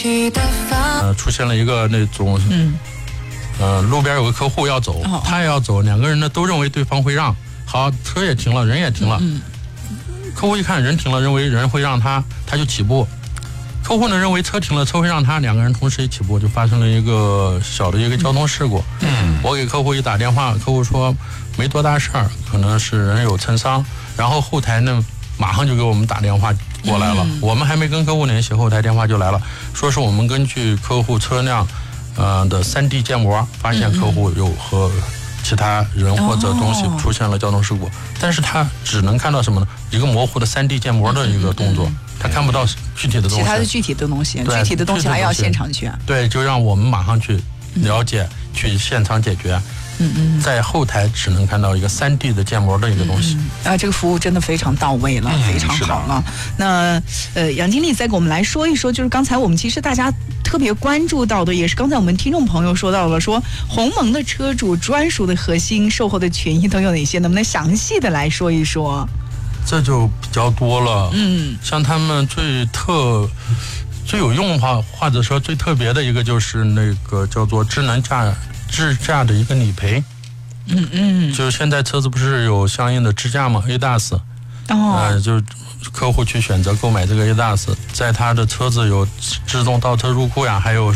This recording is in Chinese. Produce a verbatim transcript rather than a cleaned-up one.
呃，出现了一个那种，嗯，呃，路边有个客户要走，哦、他也要走，两个人呢都认为对方会让，好，车也停了，人也停了，嗯，客户一看人停了，认为人会让他，他就起步。客户呢认为车停了，车会让他，两个人同时一起步，就发生了一个小的一个交通事故。嗯，我给客户一打电话，客户说没多大事儿，可能是人有蹭伤，然后后台呢马上就给我们打电话过来了，嗯、我们还没跟客户联系，后台电话就来了，说是我们根据客户车辆呃的 三 D 建模，发现客户有和其他人或者东西出现了交通事故，哦、但是他只能看到什么呢？一个模糊的 三 D 建模的一个动作。嗯嗯嗯，他看不到具体的东西， 其他的具体的东西，具体的东西还要现场去。 对，就让我们马上去了解，嗯、去现场解决。嗯嗯，在后台只能看到一个 三 D 的建模的一个东西。 嗯嗯、啊，这个服务真的非常到位了，嗯、非常好了。那呃，杨经理再给我们来说一说，就是刚才我们其实大家特别关注到的，也是刚才我们听众朋友说到了，说鸿蒙的车主专属的核心售后的权益都有哪些？能不能详细的来说一说？ 这就比较多了，嗯，像他们最特、最有用的话，或者说最特别的一个，就是那个叫做智能驾智驾的一个理赔，嗯嗯，就是现在车子不是有相应的智驾吗 ？A D A S， 哦，呃，就客户去选择购买这个 A D A S， 在他的车子有自动倒车入库呀，还有